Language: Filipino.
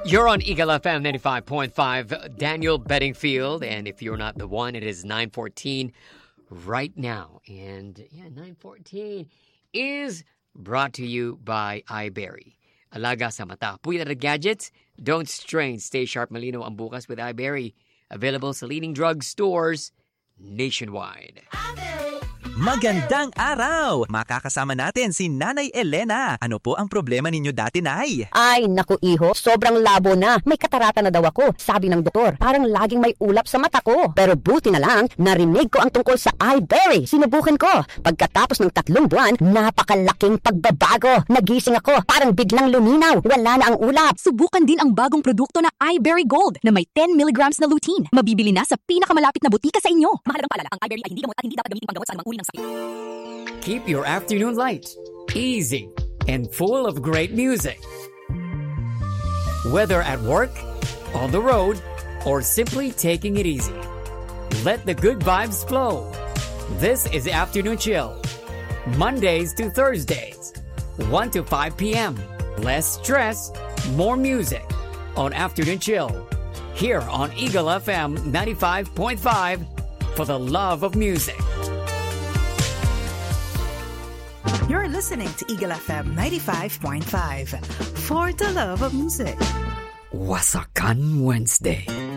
You're on Eagle FM 95.5, Daniel Bedingfield, and if you're not the one, it is 9:14 right now. And yeah, 9:14 is brought to you by iBerry. Alaga sa mata. Puyat at gadgets, don't strain. Stay sharp, malino ang bukas with iBerry. Available sa leading drug stores nationwide. Magandang araw! Makakasama natin si Nanay Elena. Ano po ang problema ninyo dati, Nay? Ay, naku iho, sobrang labo na. May katarata na daw ako. Sabi ng doktor, parang laging may ulap sa mata ko. Pero buti na lang, narinig ko ang tungkol sa iBerry. Sinubukan ko. Pagkatapos ng 3 buwan, napakalaking pagbabago. Nagising ako, parang biglang luminaw. Wala na ang ulap. Subukan din ang bagong produkto na iBerry Gold na may 10 milligrams na lutein. Mabibili na sa pinakamalapit na butika sa inyo. Mahalagang paalala, ang iBerry ay hindi gamot at hindi dapat gamitin panggamot sa anumang uri ng sakit. Keep your afternoon light, easy, and full of great music. Whether at work, on the road, or simply taking it easy, let the good vibes flow. This is Afternoon Chill, Mondays to Thursdays, 1 to 5 p.m. Less stress, more music on Afternoon Chill, here on Eagle FM 95.5 for the love of music. You're listening to Eagle FM 95.5 for the love of music. Wasakan Wednesday.